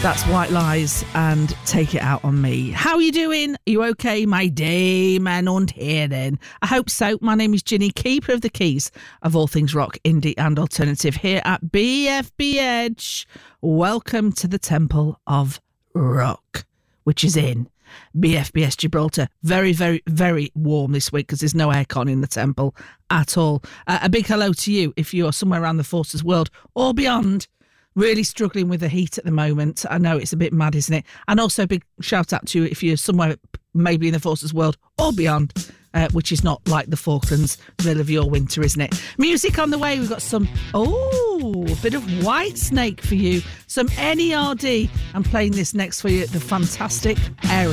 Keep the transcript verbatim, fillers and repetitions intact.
That's White Lies and Take It Out on Me. How are you doing? Are you okay, my Damen und Herren? I hope so. My name is Ginny, keeper of the keys of all things rock, indie and alternative here at B F B Edge. Welcome to the Temple of Rock, which is in B F B S Gibraltar. Very, very, very warm this week because there's no aircon in the temple at all. Uh, a big hello to you if you're somewhere around the Forces world or beyond. Really struggling with the heat at the moment. I know it's a bit mad, isn't it? And also a big shout out to you if you're somewhere maybe in the Forces world or beyond, uh, which is not like the Falklands, middle of your winter, isn't it? Music on the way. We've got some, oh, a bit of Whitesnake for you. Some N E R D. I'm playing this next for you, the fantastic Aerosmith.